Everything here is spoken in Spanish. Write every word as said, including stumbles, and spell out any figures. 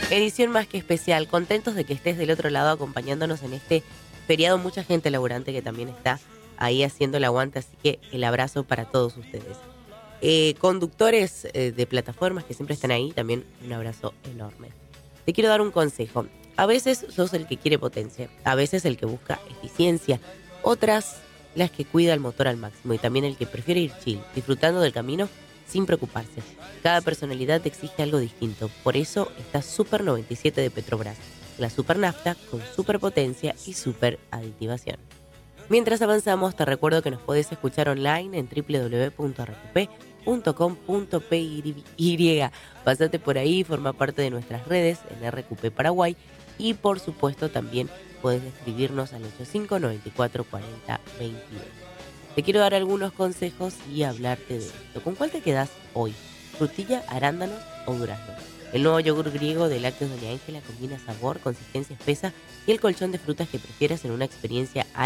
Edición más que especial. Contentos de que estés del otro lado acompañándonos en este feriado. Mucha gente laburante que también está ahí haciendo el aguante, así que el abrazo para todos ustedes. Eh, conductores eh, de plataformas que siempre están ahí, también un abrazo enorme. Te quiero dar un consejo. A veces sos el que quiere potencia, a veces el que busca eficiencia, otras las que cuida el motor al máximo y también el que prefiere ir chill, disfrutando del camino sin preocuparse. Cada personalidad te exige algo distinto, por eso está Super noventa y siete de Petrobras, la super nafta con super potencia y super aditivación. Mientras avanzamos, te recuerdo que nos podés escuchar online en doble u doble u doble u punto r q p punto com punto p y. Pásate por ahí, forma parte de nuestras redes en R Q P Paraguay y por supuesto también podés escribirnos al ochenta y cinco, noventa y cuatro, cuarenta, veintidós. Te quiero dar algunos consejos y hablarte de esto. ¿Con cuál te quedás hoy? ¿Frutilla, arándanos o durazno? El nuevo yogur griego de Lácteos Doña Ángela combina sabor, consistencia espesa y el colchón de frutas que prefieras en una experiencia